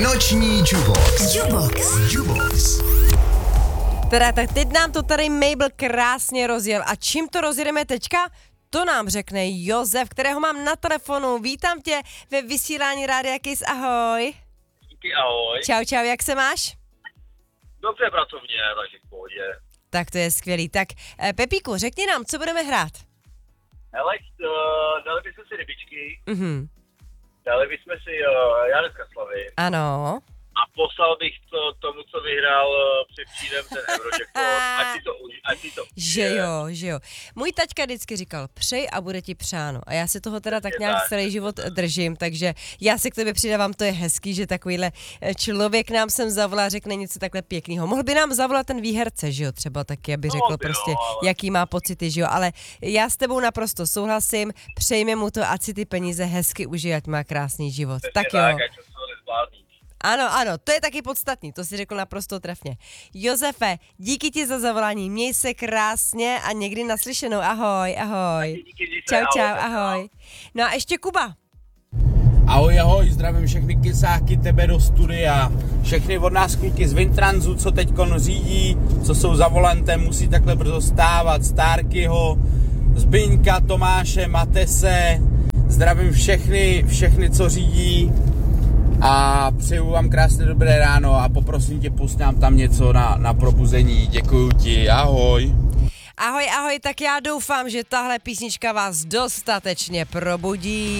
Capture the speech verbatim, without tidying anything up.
Noční Jubox. Jubox. Jubox. Teda, tak teď nám to tady Mabel krásně rozjel. A čím to rozjedeme teďka? To nám řekne Josef, kterého mám na telefonu. Vítám tě ve vysílání Rádia Kiss, ahoj. Díky, ahoj. Čau, čau, jak se máš? Dobře pracovně, takže v pohodě. Tak to je skvělý. Tak Pepíku, řekni nám, co budeme hrát? Hele, uh, dali bychom si rybičky, Mhm. dali bychom si uh, Janez Kaslavy Ano. a poslal bych to tomu, co vyhrál uh, předčírem ten Eurojackpot, ať si to, uži- ať si to Že užije. jo, že jo. Můj taťka vždycky říkal, přej a bude ti přáno. A já si toho teda tak Je nějak tak. celý život držím, takže já se k tobě přidávám, to je hezký, že takovýhle člověk nám sem zavolá, řekne něco takhle pěkného. Mohl by nám zavolat ten výherce, že jo, třeba taky, aby No, řekl by prostě, jo, ale- jaký má pocity, že jo. Ale já s tebou naprosto souhlasím, přejme mu to, ať si ty peníze hezky užije, ať má krásný život. Přesně Tak jo. tak, ať to nezblázní. Ano, ano, to je taky podstatný, to si řekl naprosto trefně. Josefe, díky ti za zavolání, měj se krásně a někdy naslyšenou, ahoj, ahoj. Díky, díky, Čau, čau, ahoj. ahoj. No a ještě Kuba. Ahoj, ahoj, zdravím všechny kysáky, tebe do studia, všechny od nás kluky z Vintransu, co teďkon řídí, co jsou za volantem, musí takhle brzo stávat, Stárkyho, Zbyňka, Tomáše, Matese, zdravím všechny, všechny, co řídí a přeju vám krásné dobré ráno a poprosím tě, pust nám tam něco na, na probuzení, děkuju ti, ahoj. Ahoj, ahoj, tak já doufám, že tahle písnička vás dostatečně probudí.